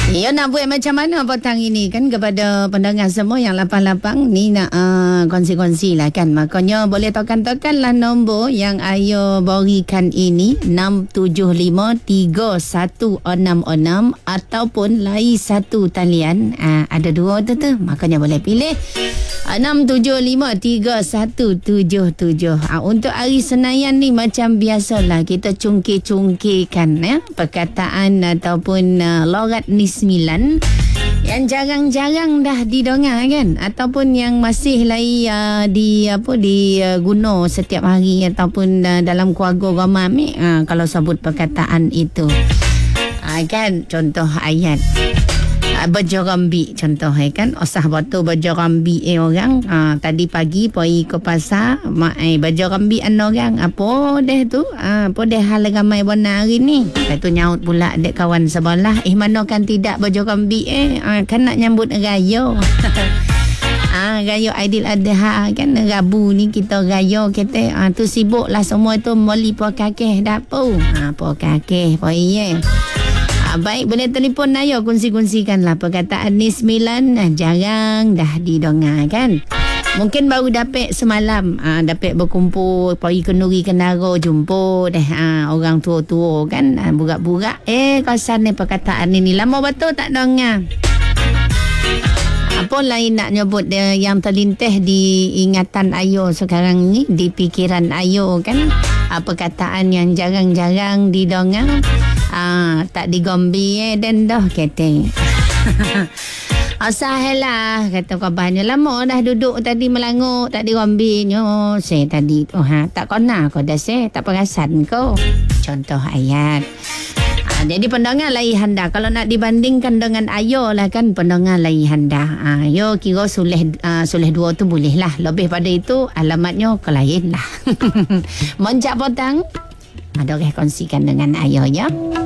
Ya, nak buat macam mana petang ini kan kepada pendengar semua yang lapang-lapang ni nak kongsi-kongsi lah kan. Makanya boleh tokan-tokan lah nombor yang Ayo berikan ini 6753166 ataupun lain satu talian. Ada dua tu. Makanya boleh pilih 6753177. Untuk hari Senayan ni macam biasalah kita cungkir-cungkirkan perkataan ataupun logat ni 9 yang jarang-jarang dah didengar kan, ataupun yang masih lagi diguna setiap hari ataupun dalam keluarga ramai kalau sebut perkataan itu. Kan contoh ayat berjerambi contoh kan, osah batu berjerambi orang. Tadi pagi pergi ke pasar berjerambi orang apa deh tu, apa deh hal ramai benar hari ni. Lepas tu nyaut pula dek kawan sebelah, mana kan tidak berjerambi kan nak nyambut raya. Raya Aidiladha kan, Rabu ni kita raya kita tu sibuk lah semua tu moli po kakeh dah po kakeh po iye. Baik, boleh telefon Ayo kongsi-kongsikanlah perkataan ni 9 jarang dah didengar kan. Mungkin baru dapat semalam, dapat berkumpul pergi kenduri kenara jumpa deh orang tua-tua kan, burak-burak kawasan ni perkataan ni lama betul tak dengar. Apa lain nak nyebut dia yang terlintas di ingatan Ayo sekarang ni, di fikiran Ayo kan, perkataan yang jarang-jarang didengar. Tak digombi dan dah kata. Asahalah kata kabarnya lama dah duduk tadi melangut tak digombi nyo saya tadi tu tak kena kau dah saya tak perasan kau. Contoh ayat. Jadi pendengar lain handa kalau nak dibandingkan dengan Ayo lah kan, pendengar lain handa. Yo kira sulih dua tu boleh lah, lebih pada itu alamatnya ke lain lah. Menjak petang ada kongsikan dengan Ayo ya.